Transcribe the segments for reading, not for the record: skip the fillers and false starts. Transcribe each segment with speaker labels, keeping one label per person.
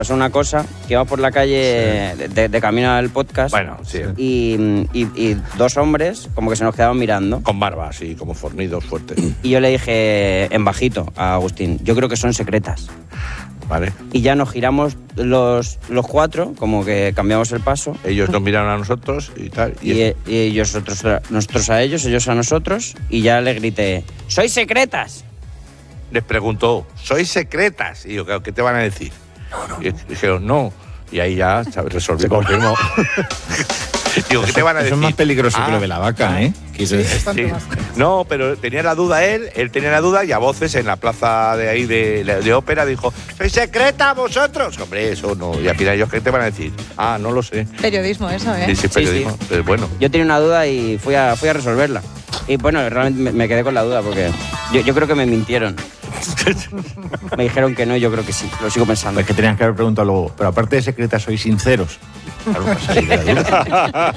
Speaker 1: Pasó una cosa, que íbamos por la calle de camino al podcast.
Speaker 2: Bueno, sí.
Speaker 1: Y dos hombres como que se nos quedaban mirando.
Speaker 2: Con barba, así, como fornidos, fuertes.
Speaker 1: Y yo le dije en bajito a Agustín, yo creo que son secretas.
Speaker 2: Vale.
Speaker 1: Y ya nos giramos los cuatro, como que cambiamos el paso.
Speaker 2: Ellos nos miraron a nosotros y tal.
Speaker 1: Y ellos, nosotros a ellos, ellos a nosotros. Y ya le grité, ¡sois secretas!
Speaker 2: Les preguntó, ¿sois secretas? Y yo, ¿qué te van a decir? No. Y dijeron, no. Y ahí ya resolvió.
Speaker 3: Se confirmó.
Speaker 2: Digo, ¿qué te van a decir?
Speaker 3: Eso es más peligroso que lo de la vaca, ¿eh?
Speaker 2: Sí. No, pero tenía la duda él tenía la duda y a voces en la plaza de ahí de ópera dijo, ¿sois secreta vosotros? Hombre, eso no. Y al final ellos, ¿qué te van a decir? Ah, no lo sé.
Speaker 4: Periodismo eso, ¿eh?
Speaker 2: Sí, periodismo.
Speaker 1: Sí.
Speaker 2: Pero bueno.
Speaker 1: Yo tenía una duda y fui a resolverla. Y bueno, realmente me quedé con la duda porque yo creo que me mintieron. Me dijeron que no, yo creo que sí. Lo sigo pensando.
Speaker 3: Es que tenías que haber preguntado luego, pero aparte de secretas, ¿sois sinceros? Claro, pues ahí de la duda.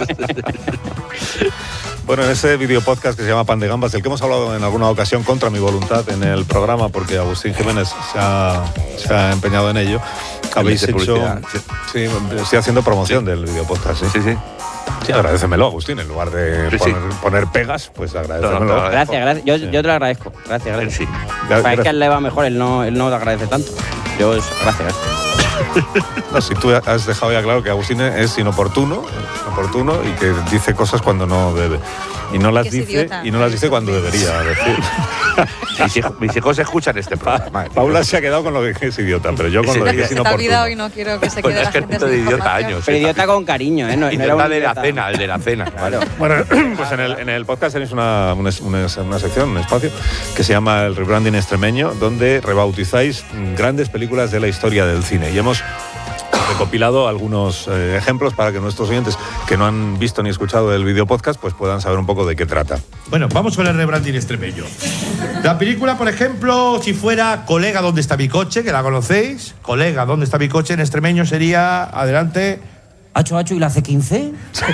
Speaker 5: Bueno, en ese video podcast que se llama Pan de Gambas, del que hemos hablado en alguna ocasión contra mi voluntad en el programa, porque Agustín Jiménez se ha empeñado en ello, habéis hecho... Sí, estoy haciendo promoción del video podcast, ¿sí?
Speaker 2: Sí.
Speaker 5: Sí, agradécemelo, Agustín, en lugar de poner pegas, pues agradécemelo.
Speaker 2: No,
Speaker 1: gracias. Yo te lo agradezco. Gracias.
Speaker 2: Sí.
Speaker 1: Es que a él le va mejor, él no te agradece tanto. Gracias.
Speaker 5: No, si tú has dejado ya claro que Agustín es inoportuno y que dice cosas cuando no debe. Y no las dice cuando debería decir.
Speaker 2: Mis hijos escuchan este programa.
Speaker 5: Paula se ha quedado con lo que es idiota, pero yo con lo que es
Speaker 4: Se te ha
Speaker 5: inoportuno.
Speaker 4: olvidado y no quiero que se quede la gente sin
Speaker 2: de idiota
Speaker 4: información.
Speaker 2: años.
Speaker 1: Pero idiota con cariño, ¿eh? No
Speaker 2: Idiota
Speaker 1: era un
Speaker 2: de la
Speaker 1: idiota.
Speaker 2: cena, el de la cena.
Speaker 1: Claro.
Speaker 5: Bueno, pues en el podcast tenéis una sección, un espacio, que se llama el Rebranding Extremeño, donde rebautizáis grandes películas de la historia del cine. Y hemos recopilado algunos ejemplos para que nuestros oyentes que no han visto ni escuchado el video podcast pues puedan saber un poco de qué trata.
Speaker 6: Bueno, vamos con el rebranding extremeño. La película, por ejemplo, si fuera Colega, ¿dónde está mi coche? Que la conocéis. Colega, ¿dónde está mi coche? En extremeño sería, adelante...
Speaker 1: ¿Hacho y la C15?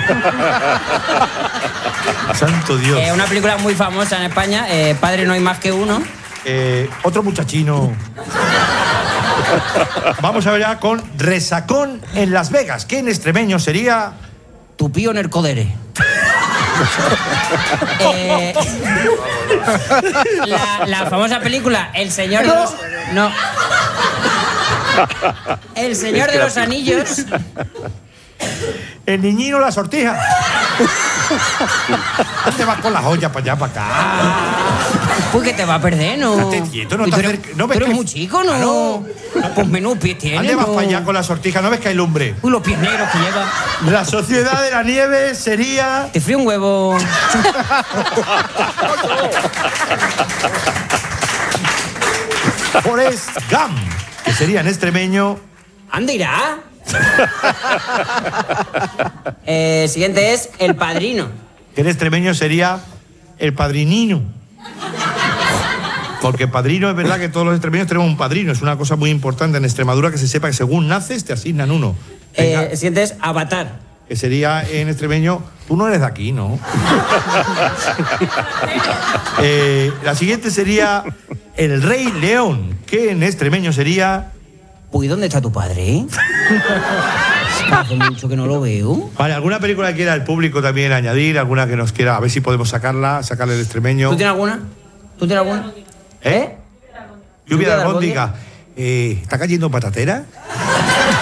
Speaker 6: Santo Dios.
Speaker 1: Una película muy famosa en España, Padre no hay más que uno.
Speaker 6: Otro muchachino. Vamos a ver ya con Resacón en Las Vegas, que en extremeño sería...
Speaker 1: Tupío en el codere. La famosa película El Señor de los... No. El Señor de los Anillos.
Speaker 6: El niñino la sortija. ¿Dónde vas con las ollas para allá, para acá?
Speaker 1: Pues que te va a perder, ¿no?
Speaker 6: Estate quieto, no te acerques. ¿No ves
Speaker 1: pero
Speaker 6: que-
Speaker 1: es muy chico, ¿no?
Speaker 6: Ah, no.
Speaker 1: Pues menudo pie tiene,
Speaker 6: ¿Dónde vas
Speaker 1: ¿no?
Speaker 6: para allá con la sortija? ¿No ves que hay lumbre?
Speaker 1: Uy, los pies negros que lleva.
Speaker 6: La Sociedad de la Nieve sería...
Speaker 1: Te frío un huevo.
Speaker 6: Forrest Gump, que sería en extremeño...
Speaker 1: ¿Ande irá? Siguiente es El Padrino.
Speaker 6: Que en extremeño sería el padrinino. Porque padrino, es verdad que todos los extremeños tenemos un padrino. Es una cosa muy importante en Extremadura que se sepa que según naces te asignan uno. Venga,
Speaker 1: El siguiente es Avatar.
Speaker 6: que sería en extremeño, tú no eres de aquí, ¿no? La siguiente sería El Rey León, que en extremeño sería...
Speaker 1: Uy, ¿dónde está tu padre? Hace mucho que no lo veo.
Speaker 6: Vale, ¿alguna película que quiera el público también añadir? ¿Alguna que nos quiera? A ver si podemos sacarle el extremeño.
Speaker 1: ¿Tú tienes alguna?
Speaker 6: ¿Eh? Lluvia de albóndiga. ¿Está cayendo patatera?